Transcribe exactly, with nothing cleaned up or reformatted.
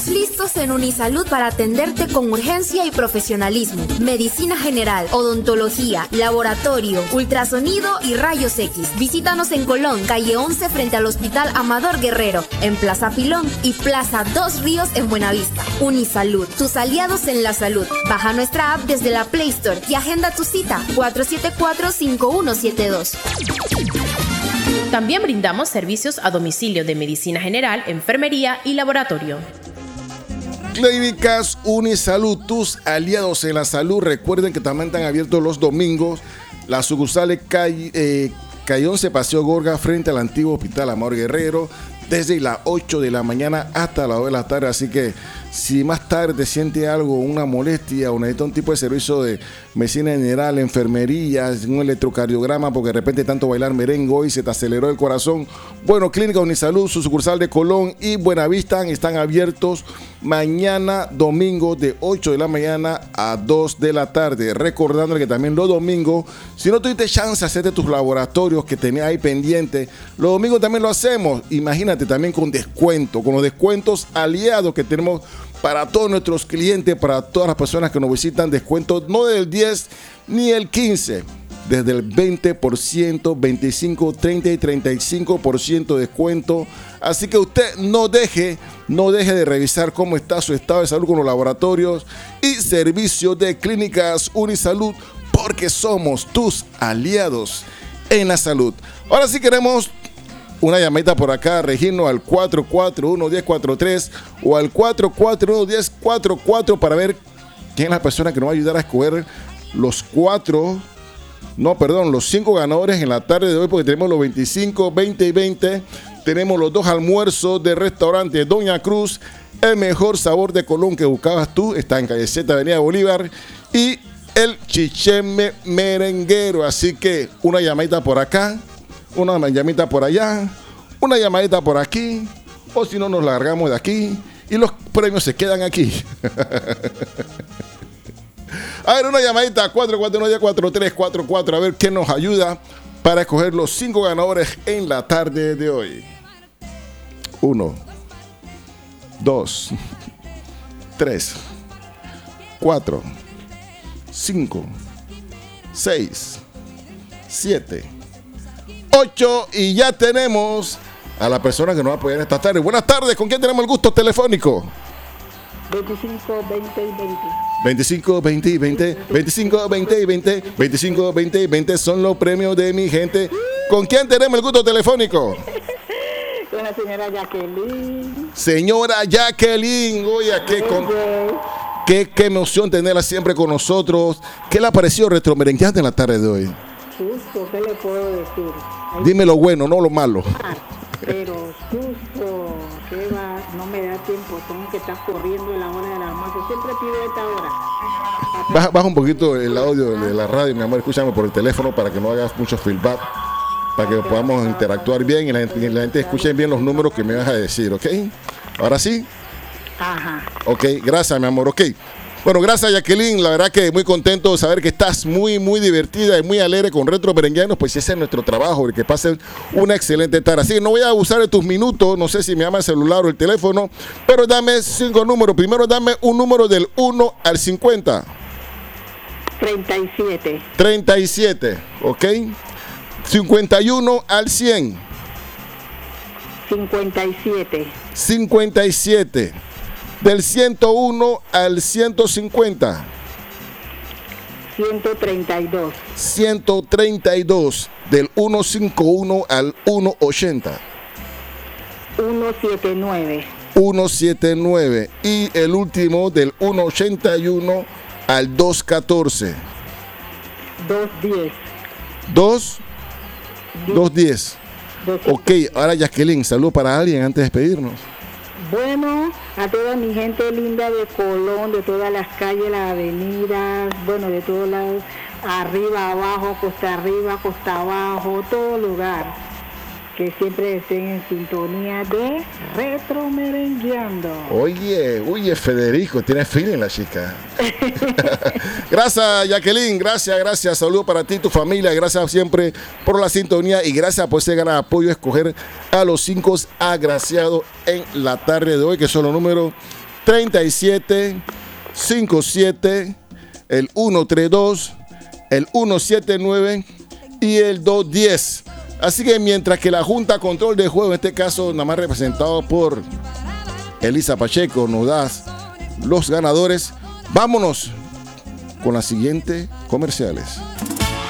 Estamos listos en Unisalud para atenderte con urgencia y profesionalismo. Medicina general, odontología, laboratorio, ultrasonido y rayos X. Visítanos en Colón, calle once frente al Hospital Amador Guerrero, en Plaza Pilón y Plaza Dos Ríos en Buenavista. Unisalud, tus aliados en la salud. Baja nuestra app desde la Play Store y agenda tu cita cuatro siete cuatro, cinco uno siete dos. También brindamos servicios a domicilio de medicina general, enfermería y laboratorio. Clínicas Unisalud, tus aliados en la salud. Recuerden que también están abiertos los domingos. Las sucursales calle, eh, calle once, Paseo Gorga, frente al antiguo Hospital Amador Guerrero, desde las ocho de la mañana hasta las dos de la tarde. Así que si más tarde siente algo, una molestia o necesita un tipo de servicio de medicina general, enfermería, un electrocardiograma, porque de repente tanto bailar merengue hoy se te aceleró el corazón, bueno, Clínica Unisalud, su sucursal de Colón y Buenavista están abiertos mañana domingo de ocho de la mañana a dos de la tarde. Recordándole que también los domingos, si no tuviste chance de hacerte tus laboratorios que tenías ahí pendientes, los domingos también lo hacemos. Imagínate, también con descuento, con los descuentos aliados que tenemos para todos nuestros clientes, para todas las personas que nos visitan, descuentos no del diez ni el quince, desde el veinte por ciento, veinticinco, treinta y treinta y cinco por ciento de descuento. Así que usted no deje, no deje de revisar cómo está su estado de salud con los laboratorios y servicios de Clínicas Unisalud, porque somos tus aliados en la salud. Ahora sí queremos una llamadita por acá, Regino, al cuatro cuatro uno, uno cero cuatro tres o al cuatro cuatro uno, uno cero cuatro cuatro para ver quién es la persona que nos va a ayudar a escoger los cuatro, no, perdón, los cinco ganadores en la tarde de hoy, porque tenemos los veinticinco, veinte y veinte. Tenemos los dos almuerzos de restaurante Doña Cruz, el mejor sabor de Colón que buscabas tú, está en calle siete, Avenida Bolívar, y el chicheme merenguero. Así que una llamadita por acá, una llamadita por allá, una llamadita por aquí, o si no nos largamos de aquí y los premios se quedan aquí. A ver, una llamadita cuatro cuatro uno, cuatro tres cuatro cuatro, a ver quién nos ayuda para escoger los cinco ganadores en la tarde de hoy. Uno, dos, tres, cuatro, cinco, seis, siete, ocho, y ya tenemos a la persona que nos va a apoyar esta tarde. Buenas tardes, ¿con quién tenemos el gusto telefónico? veinticinco, veinte y veinte. veinticinco, veinte y veinte. veinticinco, veinte y veinte. veinticinco, veinte y veinte son los premios de mi gente. ¿Con quién tenemos el gusto telefónico? Con la señora Jacqueline. Señora Jacqueline, oye, qué, con, qué, qué emoción tenerla siempre con nosotros. ¿Qué le ha parecido Retromerengueando en la tarde de hoy? Susto, ¿qué le puedo decir? Ay, dime lo bueno, no lo malo. Pero susto, que va, no me da tiempo, tengo que estar corriendo en la hora del almuerzo, siempre pido esta hora. Baja, baja un poquito el audio de la radio, mi amor, escúchame por el teléfono para que no hagas mucho feedback, para que podamos interactuar bien y la, y la gente escuche bien los números que me vas a decir, ¿ok? ¿Ahora sí? Ajá. Ok, gracias, mi amor, ok. Bueno, gracias, Jacqueline, la verdad que muy contento de saber que estás muy, muy divertida y muy alegre con Retro Merengueanos, pues ese es nuestro trabajo, que pasen una excelente tarde. Así que no voy a abusar de tus minutos, no sé si me llama el celular o el teléfono, pero dame cinco números. Primero dame un número del uno al cincuenta. treinta y siete. treinta y siete, ok. cincuenta y uno al cien. cincuenta y siete. cincuenta y siete. Del ciento uno al ciento cincuenta. ciento treinta y dos. ciento treinta y dos. Del ciento cincuenta y uno al ciento ochenta. ciento setenta y nueve. ciento setenta y nueve. Y el último del ciento ochenta y uno al doscientos catorce. doscientos diez. dos. doscientos diez. Ok, ahora Jacqueline, saludo para alguien antes de despedirnos. Bueno, a toda mi gente linda de Colón, de todas las calles, las avenidas, bueno, de todos lados, arriba, abajo, costa arriba, costa abajo, todo lugar, que siempre estén en sintonía de Retro Merengueando. Oye, oye, Federico, tiene feeling la chica. Gracias, Jacqueline, gracias, gracias. Saludos para ti y tu familia. Gracias siempre por la sintonía y gracias por ese gran apoyo, escoger a los cinco agraciados en la tarde de hoy, que son los números treinta y siete, cincuenta y siete, el ciento treinta y dos, el ciento setenta y nueve y el doscientos diez. Así que mientras que la Junta Control de Juego, en este caso nada más representado por Elisa Pacheco, nos da los ganadores, vámonos con las siguientes comerciales.